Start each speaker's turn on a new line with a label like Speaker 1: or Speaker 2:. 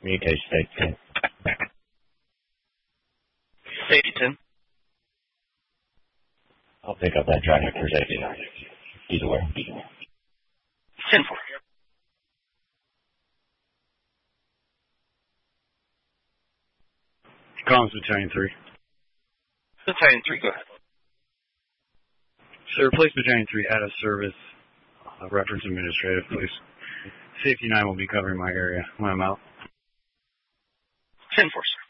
Speaker 1: Communication state 10.
Speaker 2: Safety 10.
Speaker 1: I'll pick up that traffic for safety. Either way.
Speaker 2: 10-4.
Speaker 3: Collins Battalion 3.
Speaker 2: Battalion 3, go ahead.
Speaker 3: Sir, replace Battalion 3 out of service. Reference administrative, please. Safety 9 will be covering my area when I'm out.
Speaker 2: 10-4, sir.